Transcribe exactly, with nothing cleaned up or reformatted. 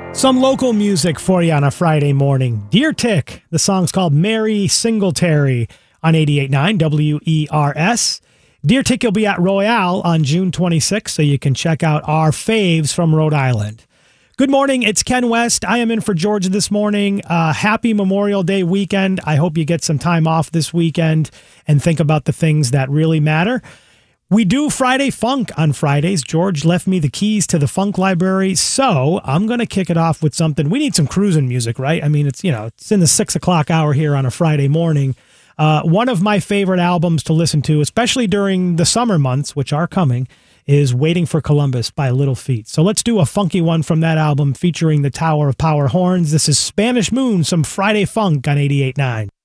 Some local music for you on a Friday morning. Deer Tick, the song's called Mary Singletary on eighty-eight point nine W E R S. Deer Tick will be at Royale on June twenty-sixth, so you can check out our faves from Rhode Island. Good morning, it's Ken West. I am in for George this morning. Uh, happy Memorial Day weekend. I hope you get some time off this weekend and think about the things that really matter. We do Friday Funk on Fridays. George left me the keys to the Funk Library, so I'm going to kick it off with something. We need some cruising music, right? I mean, it's, you know, it's in the six o'clock hour here on a Friday morning. Uh, one of my favorite albums to listen to, especially during the summer months, which are coming, is Waiting for Columbus by Little Feat. So let's do a funky one from that album featuring the Tower of Power horns. This is Spanish Moon, some Friday Funk on eighty-eight point nine.